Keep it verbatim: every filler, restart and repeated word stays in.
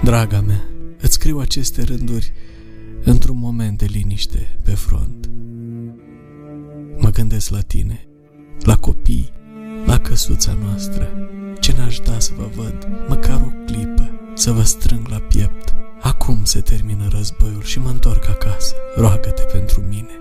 Draga mea, îți scriu aceste rânduri într-un moment de liniște pe front. Mă gândesc la tine, la copii, la căsuța noastră. Ce n-aș da să vă văd, măcar o clipă, să vă strâng la piept. Acum se termină războiul și mă întorc acasă. Roagă-te pentru mine.